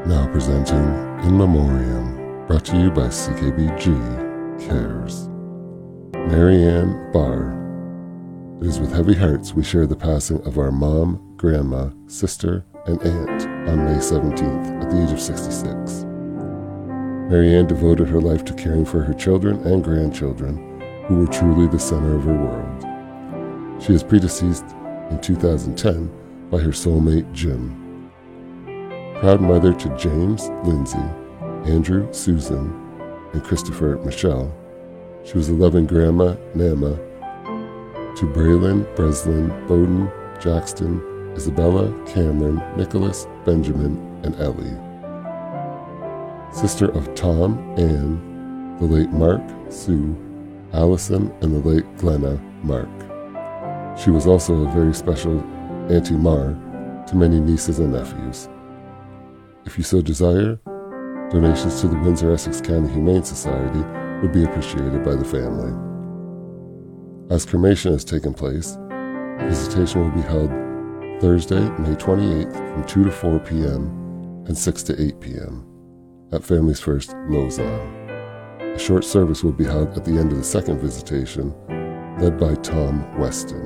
Now presenting In Memoriam, brought to you by CKBG Cares. Marianne Barr. It is with heavy hearts we share the passing of our mom, grandma, sister, and aunt on May 17th at the age of 66. Marianne devoted her life to caring for her children and grandchildren, who were truly the center of her world. She is predeceased in 2010 by her soulmate, Jim. Proud mother to James, Lindsay, Andrew, Susan, and Christopher, Michelle, she was a loving grandma, Nama, to Braylon, Breslin, Bowden, Jackson, Isabella, Cameron, Nicholas, Benjamin, and Ellie. Sister of Tom, Anne, the late Mark, Sue, Allison, and the late Glenna, Mark. She was also a very special Auntie Mar to many nieces and nephews. If you so desire, donations to the Windsor-Essex County Humane Society would be appreciated by the family. As cremation has taken place, visitation will be held Thursday, May 28th from 2 to 4 p.m. and 6 to 8 p.m. at Families First, Lausanne. A short service will be held at the end of the second visitation, led by Tom Weston.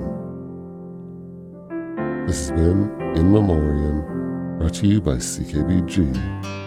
This has been In Memoriam, brought to you by CKBG